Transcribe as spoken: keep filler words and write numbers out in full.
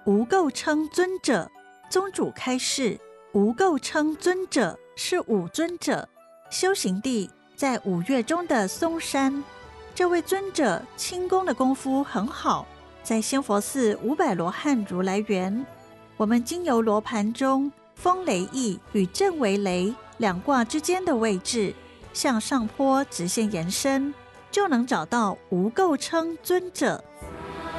无垢称尊者。宗主开示，无垢称尊者是五尊者，修行地在五岳中的嵩山。这位尊者轻功的功夫很好，在仙佛寺五百罗汉如来园。我们经由罗盘中风雷翼与震为雷两卦之间的位置，向上坡直线延伸，就能找到无垢称尊者。